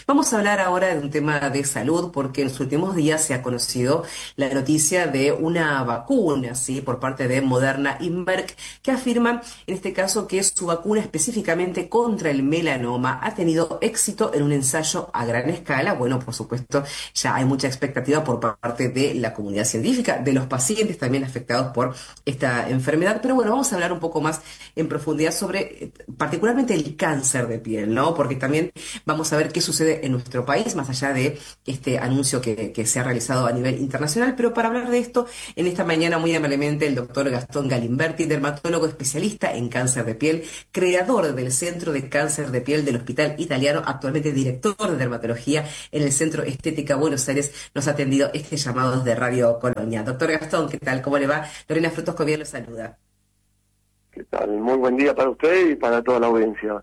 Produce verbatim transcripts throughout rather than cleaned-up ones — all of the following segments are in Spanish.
Vamos a hablar ahora de un tema de salud porque en los últimos días se ha conocido la noticia de una vacuna, ¿sí? Por parte de Moderna y Merck, que afirman en este caso que su vacuna específicamente contra el melanoma ha tenido éxito en un ensayo a gran escala. Bueno, por supuesto, ya hay mucha expectativa por parte de la comunidad científica, de los pacientes también afectados por esta enfermedad. Pero bueno, vamos a hablar un poco más en profundidad sobre eh, particularmente el cáncer de piel, ¿no? Porque también vamos a ver qué sucede en nuestro país, más allá de este anuncio que, que se ha realizado a nivel internacional. Pero para hablar de esto, en esta mañana muy amablemente el doctor Gastón Galimberti, dermatólogo especialista en cáncer de piel, creador del Centro de Cáncer de Piel del Hospital Italiano, actualmente director de dermatología en el Centro Estética Buenos Aires, nos ha atendido este llamado desde Radio Colonia. Doctor Gastón, ¿qué tal? ¿Cómo le va? Lorena Frutos Cobian lo saluda. ¿Qué tal? Muy buen día para usted y para toda la audiencia.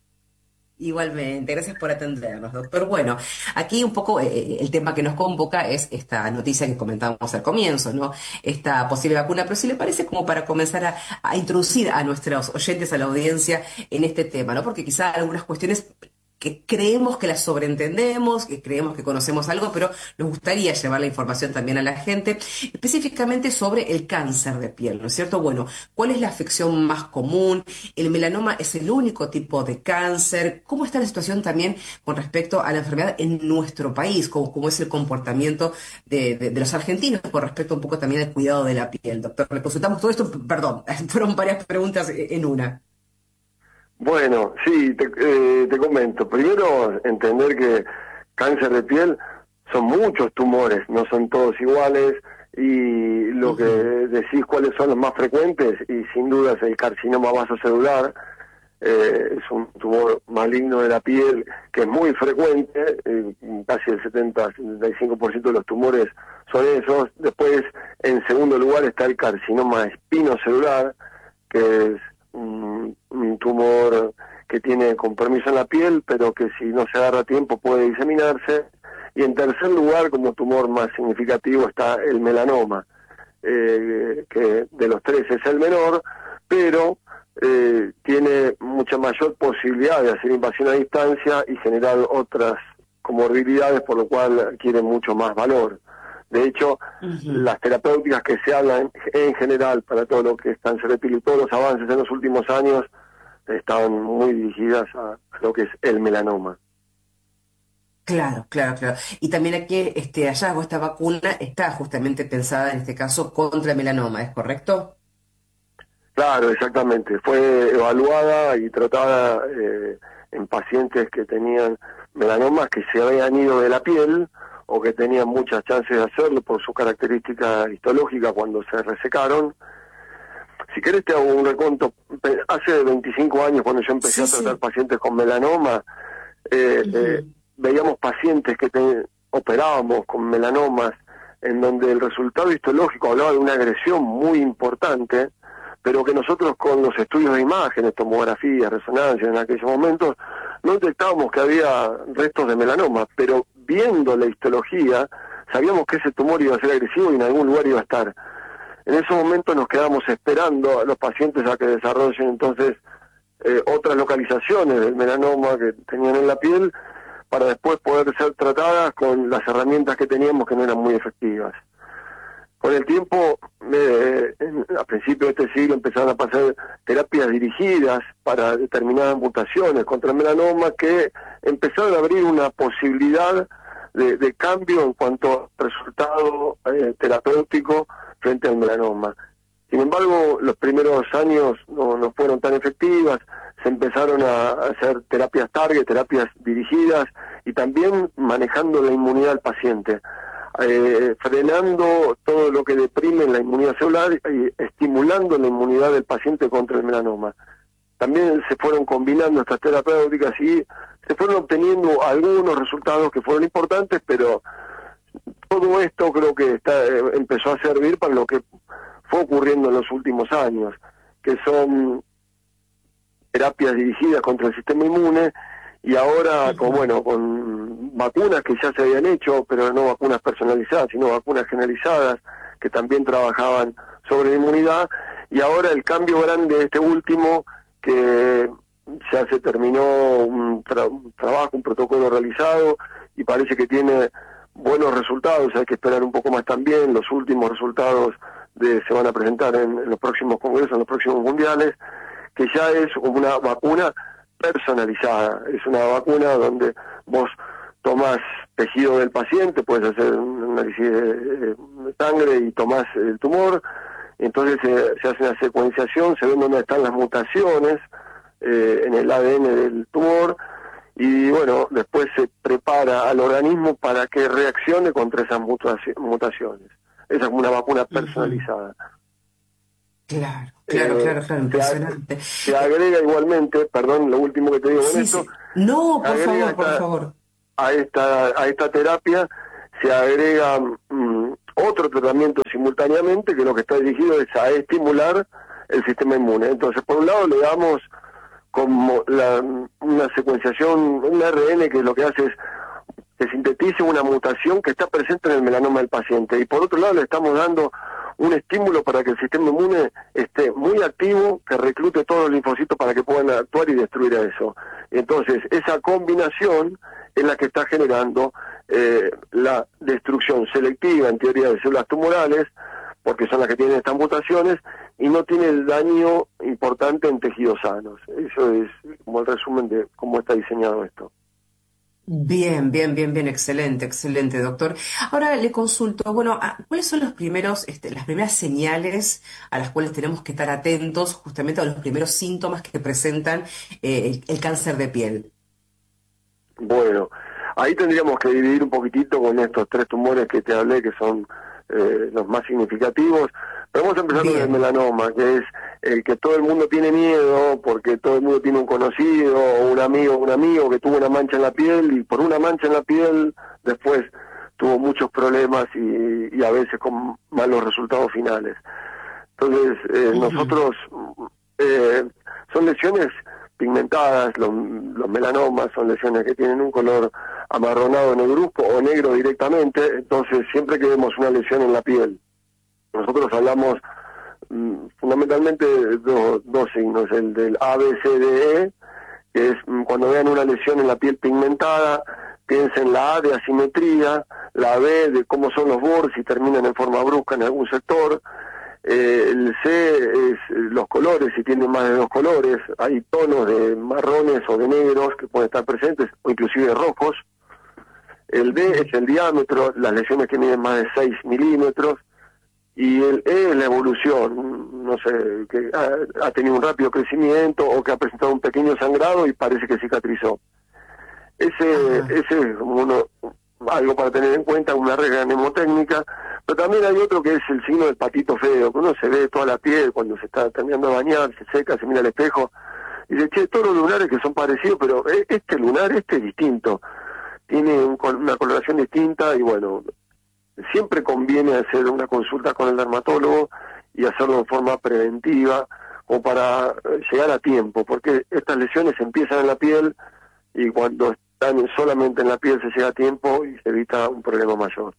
Igualmente, gracias por atendernos, doctor. Bueno, aquí un poco eh, el tema que nos convoca es esta noticia que comentábamos al comienzo, ¿no? Esta posible vacuna, pero si le parece como para comenzar a, a introducir a nuestros oyentes, a la audiencia en este tema, ¿no? Porque quizá algunas cuestiones que creemos que las sobreentendemos, que creemos que conocemos algo, pero nos gustaría llevar la información también a la gente, específicamente sobre el cáncer de piel, ¿no es cierto? Bueno, ¿cuál es la afección más común? ¿El melanoma es el único tipo de cáncer? ¿Cómo está la situación también con respecto a la enfermedad en nuestro país? ¿Cómo, cómo es el comportamiento de, de, de los argentinos con respecto un poco también al cuidado de la piel? Doctor, le consultamos todo esto, perdón, fueron varias preguntas en una. Bueno, sí, te, eh, te comento. Primero, entender que cáncer de piel son muchos tumores, no son todos iguales, y lo que Ujú. decís cuáles son los más frecuentes, y sin duda es el carcinoma vasocelular. Eh, es un tumor maligno de la piel que es muy frecuente, eh, casi el setenta a setenta y cinco por ciento de los tumores son esos. Después, en segundo lugar, está el carcinoma espinocelular, que es un, un tumor que tiene compromiso en la piel, pero que si no se agarra a tiempo puede diseminarse. Y en tercer lugar, como tumor más significativo, está el melanoma, eh, que de los tres es el menor, pero eh, tiene mucha mayor posibilidad de hacer invasión a distancia y generar otras comorbilidades, por lo cual adquiere mucho más valor. De hecho, Ujú. las terapéuticas que se hablan en general para todo lo que es cáncer de piel y todos los avances en los últimos años están muy dirigidas a lo que es el melanoma. Claro, claro, claro. Y también aquí este hallazgo, esta vacuna está justamente pensada en este caso contra el melanoma, ¿es correcto? Claro, exactamente. Fue evaluada y tratada eh, en pacientes que tenían melanomas que se habían ido de la piel o que tenían muchas chances de hacerlo por su característica histológica cuando se resecaron. Si querés te hago un recuento. Pe- Hace veinticinco años, cuando yo empecé Sí, a tratar sí. pacientes con melanoma, eh, eh, Ujú. veíamos pacientes que te- operábamos con melanomas en donde el resultado histológico hablaba de una agresión muy importante, pero que nosotros con los estudios de imágenes, tomografías, resonancias en aquellos momentos, no detectábamos que había restos de melanoma, pero viendo la histología sabíamos que ese tumor iba a ser agresivo y en algún lugar iba a estar. En ese momento nos quedamos esperando a los pacientes a que desarrollen entonces eh, otras localizaciones del melanoma que tenían en la piel para después poder ser tratadas con las herramientas que teníamos que no eran muy efectivas. Con el tiempo, eh, en- a principios de este siglo empezaron a pasar terapias dirigidas para determinadas mutaciones contra el melanoma que empezaron a abrir una posibilidad de, de cambio en cuanto al resultado eh, terapéutico frente al melanoma. Sin embargo, los primeros años no, no fueron tan efectivas, se empezaron a hacer terapias target, terapias dirigidas y también manejando la inmunidad del paciente, eh, frenando todo lo que deprime la inmunidad celular y estimulando la inmunidad del paciente contra el melanoma. También se fueron combinando estas terapéuticas y se fueron obteniendo algunos resultados que fueron importantes, pero todo esto creo que está, eh, empezó a servir para lo que fue ocurriendo en los últimos años, que son terapias dirigidas contra el sistema inmune y ahora con Ujú. bueno con vacunas que ya se habían hecho, pero no vacunas personalizadas, sino vacunas generalizadas que también trabajaban sobre la inmunidad, y ahora el cambio grande este último que ya se terminó un, tra un trabajo, un protocolo realizado y parece que tiene buenos resultados. Hay que esperar un poco más también. Los últimos resultados de, se van a presentar en, en los próximos congresos, en los próximos mundiales, que ya es una vacuna personalizada. Es una vacuna donde vos tomás tejido del paciente, puedes hacer un análisis de, de sangre y tomás el tumor, entonces eh, se hace una secuenciación, se ven dónde están las mutaciones eh, en el A D N del tumor, y bueno, después se prepara al organismo para que reaccione contra esas mutaciones. Esa es como una vacuna personalizada. Claro, claro, Eh, claro, claro, se, impresionante. se agrega igualmente, perdón, lo último que te digo con Sí, esto, sí. No, por agrega favor, por esta, favor. a esta a esta terapia se agrega mm, otro tratamiento simultáneamente, que lo que está dirigido es a estimular el sistema inmune. Entonces, por un lado le damos como la, una secuenciación, un R N, que lo que hace es que sintetice una mutación que está presente en el melanoma del paciente, y por otro lado le estamos dando un estímulo para que el sistema inmune esté muy activo, que reclute todos los linfocitos para que puedan actuar y destruir a eso. Entonces, esa combinación es la que está generando eh, la destrucción selectiva, en teoría, de células tumorales, porque son las que tienen estas mutaciones, y no tiene el daño importante en tejidos sanos. Eso es como el resumen de cómo está diseñado esto. Bien, bien, bien, bien, excelente, excelente, doctor. Ahora le consulto, bueno, ah, ¿cuáles son los primeros, este, las primeras señales a las cuales tenemos que estar atentos, justamente a los primeros síntomas que presentan eh, el, el cáncer de piel? Bueno, ahí tendríamos que dividir un poquitito con estos tres tumores que te hablé, que son eh, los más significativos. Pero vamos a empezar con el Bien, melanoma, que es el que todo el mundo tiene miedo, porque todo el mundo tiene un conocido, o un amigo, un amigo que tuvo una mancha en la piel, y por una mancha en la piel después tuvo muchos problemas y, y a veces con malos resultados finales. Entonces, eh, ujú, nosotros, eh, son lesiones pigmentadas, los, los melanomas son lesiones que tienen un color amarronado negruzco o negro directamente. Entonces, siempre que vemos una lesión en la piel, nosotros hablamos mm, fundamentalmente de do, dos signos, el del A, B, C, D, E, que es mm, cuando vean una lesión en la piel pigmentada, piensen la A de asimetría, la B de cómo son los bordes y terminan en forma brusca en algún sector. Eh, el C es los colores, si tienen más de dos colores, hay tonos de marrones o de negros que pueden estar presentes, o inclusive rojos. El D ujú. es el diámetro, las lesiones que miden más de seis milímetros, y el E es la evolución, no sé, que ha, ha tenido un rápido crecimiento o que ha presentado un pequeño sangrado y parece que cicatrizó. Ese, Ajá, ese es uno, algo para tener en cuenta, una regla mnemotécnica. Pero también hay otro que es el signo del patito feo, que uno se ve toda la piel cuando se está terminando de bañar, se seca, se mira al espejo, y dice, che, todos los lunares que son parecidos, pero este lunar, este es distinto, tiene un, una coloración distinta, y bueno, siempre conviene hacer una consulta con el dermatólogo y hacerlo en forma preventiva, o para llegar a tiempo, porque estas lesiones empiezan en la piel, y cuando están solamente en la piel se llega a tiempo y se evita un problema mayor.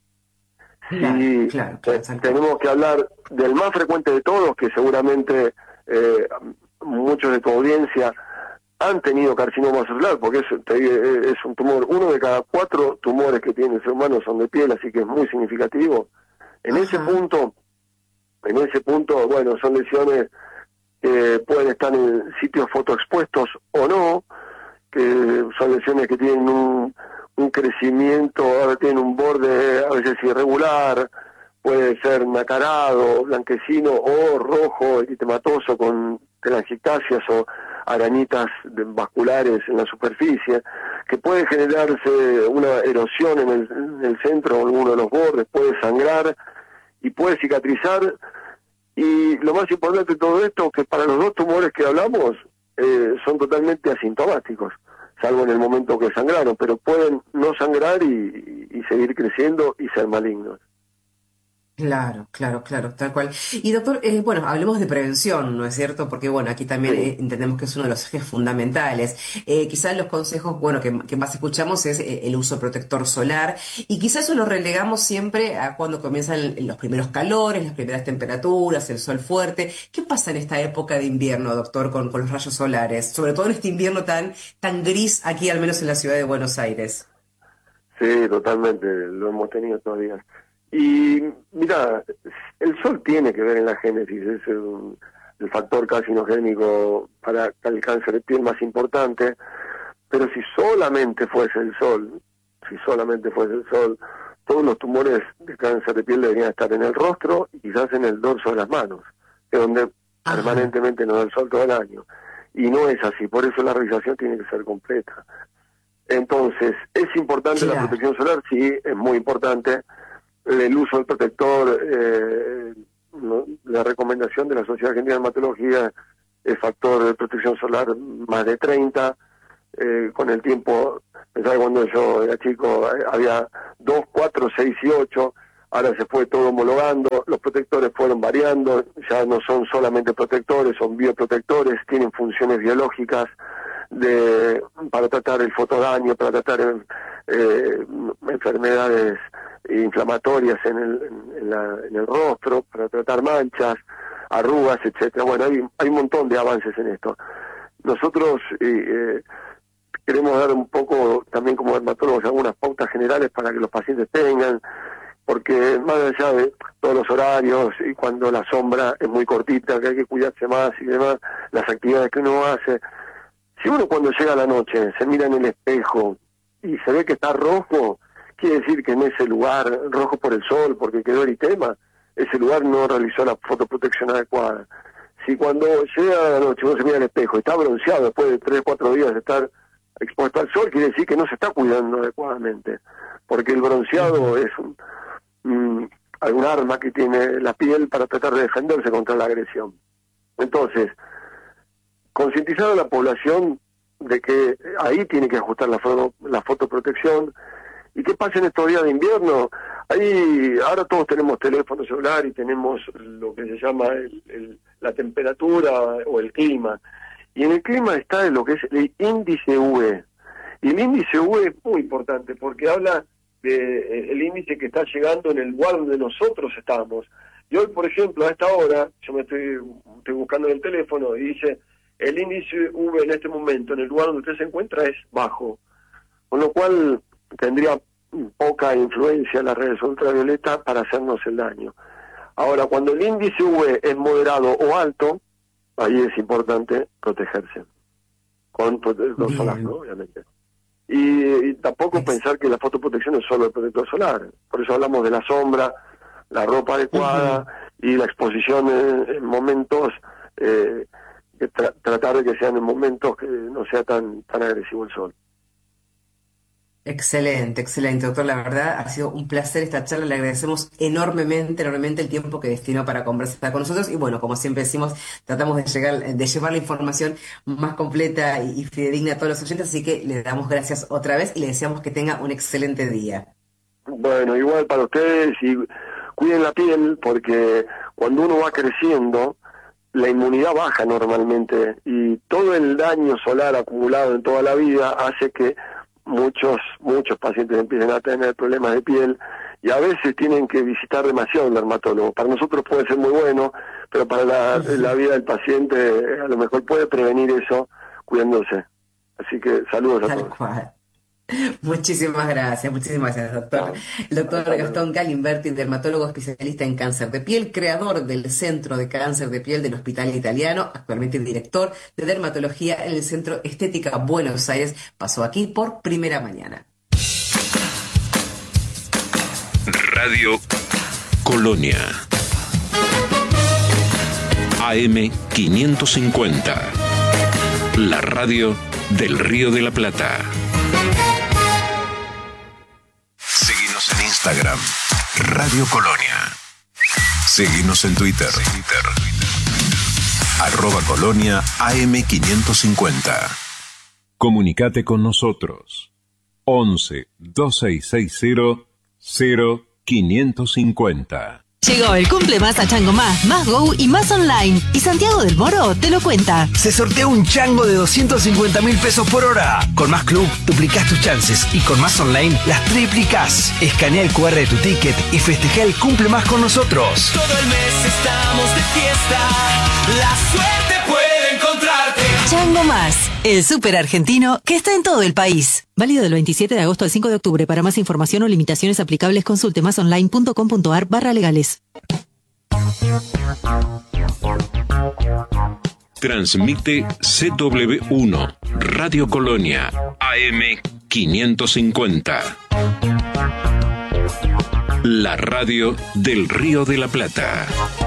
claro, Si claro, claro, eh, tal cual. tenemos que hablar del más frecuente de todos, que seguramente eh, muchos de tu audiencia han tenido carcinoma celular, porque es, te- es un tumor, uno de cada cuatro tumores que tiene el ser humano son de piel, así que es muy significativo. En ese Ajá, punto, en ese punto, bueno, son lesiones que pueden estar en sitios fotoexpuestos o no, que son lesiones que tienen un, un crecimiento, ahora tienen un borde a veces irregular, puede ser nacarado, blanquecino o rojo, eritematoso, con telangiectasias o arañitas de- vasculares en la superficie, que puede generarse una erosión en el, en el centro o en alguno de los bordes, puede sangrar y puede cicatrizar. Y lo más importante de todo esto, que para los dos tumores que hablamos, eh, son totalmente asintomáticos, salvo en el momento que sangraron, pero pueden no sangrar y, y seguir creciendo y ser malignos. Claro, claro, claro, tal cual. Y doctor, eh, bueno, hablemos de prevención, ¿no es cierto? Porque bueno, aquí también Sí, eh, entendemos que es uno de los ejes fundamentales. Eh, quizás los consejos, bueno, que, que más escuchamos es eh, el uso de protector solar y quizás eso lo relegamos siempre a cuando comienzan los primeros calores, las primeras temperaturas, el sol fuerte. ¿Qué pasa en esta época de invierno, doctor, con, con los rayos solares? Sobre todo en este invierno tan, tan gris aquí, al menos en la ciudad de Buenos Aires. sí, totalmente, lo hemos tenido todavía. Y mira, el sol tiene que ver en la génesis, es el, el factor carcinogénico para el cáncer de piel más importante, pero si solamente fuese el sol, si solamente fuese el sol, todos los tumores de cáncer de piel deberían estar en el rostro y quizás en el dorso de las manos, que es donde Ajá, permanentemente nos da el sol todo el año. Y no es así, por eso la realización tiene que ser completa. Entonces, ¿es importante la claro. protección solar? Sí, es muy importante. El uso del protector, eh, no, la recomendación de la Sociedad Argentina de Dermatología es factor de protección solar más de treinta. Eh, con el tiempo, pensaba que cuando yo era chico eh, había dos, cuatro, seis y ocho. Ahora se fue todo homologando, los protectores fueron variando, ya no son solamente protectores, son bioprotectores, tienen funciones biológicas de para tratar el fotodaño, para tratar eh, enfermedades inflamatorias en el, en, la, en el rostro, para tratar manchas, arrugas, etcétera. Bueno, hay, hay un montón de avances en esto. Nosotros eh, eh, queremos dar un poco, también como dermatólogos, algunas pautas generales para que los pacientes tengan, porque más allá de todos los horarios y cuando la sombra es muy cortita, que hay que cuidarse más y demás, las actividades que uno hace, si uno cuando llega a la noche se mira en el espejo y se ve que está rojo, quiere decir que en ese lugar, rojo por el sol, porque quedó eritema, ese lugar no realizó la fotoprotección adecuada. Si cuando llega a la noche uno se mira en el espejo y está bronceado después de tres, cuatro días de estar expuesto al sol, quiere decir que no se está cuidando adecuadamente, porque el bronceado Ujú. es un, un, algún arma que tiene la piel para tratar de defenderse contra la agresión. Entonces, concientizar a la población de que ahí tiene que ajustar la, foto, la fotoprotección. ¿Y qué pasa en estos días de invierno? Ahí, ahora todos tenemos teléfono celular y tenemos lo que se llama el, el, la temperatura o el clima. Y en el clima está lo que es el índice U V. Y el índice U V es muy importante porque habla de el índice que está llegando en el lugar donde nosotros estamos. Y hoy, por ejemplo, a esta hora, yo me estoy, estoy buscando en el teléfono y dice, el índice U V en este momento, en el lugar donde usted se encuentra, es bajo. Con lo cual tendría poca influencia las redes ultravioletas para hacernos el daño. Ahora, cuando el índice U V es moderado o alto, ahí es importante protegerse, con protector solar, ¿no? Bien. Obviamente. Y, y tampoco Ex- pensar que la fotoprotección es solo el protector solar. Por eso hablamos de la sombra, la ropa adecuada Ujú. y la exposición en, en momentos, eh, que tra tratar de que sean en momentos que no sea tan, tan agresivo el sol. Excelente, excelente, doctor. La verdad ha sido un placer esta charla. Le agradecemos enormemente, enormemente el tiempo que destinó para conversar con nosotros. Y bueno, como siempre decimos, tratamos de llegar, de llevar la información más completa y, y fidedigna a todos los oyentes. Así que le damos gracias otra vez y le deseamos que tenga un excelente día. Bueno, igual para ustedes y cuiden la piel porque cuando uno va creciendo, la inmunidad baja normalmente y todo el daño solar acumulado en toda la vida hace que muchos muchos pacientes empiecen a tener problemas de piel y a veces tienen que visitar demasiado al dermatólogo. Para nosotros puede ser muy bueno, pero para la, la Ujú. vida del paciente eh, a lo mejor puede prevenir eso cuidándose. Así que saludos a Tal todos. cual. Muchísimas gracias, muchísimas gracias, doctor. Chao. El doctor Hasta luego. Gastón Galimberti, dermatólogo especialista en cáncer de piel, creador del Centro de Cáncer de Piel del Hospital Italiano, actualmente director de dermatología en el Centro Estética Buenos Aires, pasó aquí por primera mañana. Radio Colonia. A M quinientos cincuenta. La radio del Río de la Plata. Seguinos en Instagram, Radio Colonia. Seguinos en Twitter, Twitter. Arroba Colonia A M quinientos cincuenta. Comunicate con nosotros. once, veintiséis sesenta, cero quinientos cincuenta. Llegó el cumple más a Chango Más, Más Go y Más Online. Y Santiago del Moro te lo cuenta. Se sortea un chango de doscientos cincuenta mil pesos por hora. Con Más Club duplicás tus chances y con Más Online las triplicás. Escanea el cu erre de tu ticket y festeja el cumple más con nosotros. Todo el mes estamos de fiesta. La suerte puede encontrarte. Chango Más, el súper argentino que está en todo el país. Válido del veintisiete de agosto al cinco de octubre. Para más información o limitaciones aplicables, consulte másonline.com.ar barra legales. Transmite C W uno, Radio Colonia, A M quinientos cincuenta. La radio del Río de la Plata.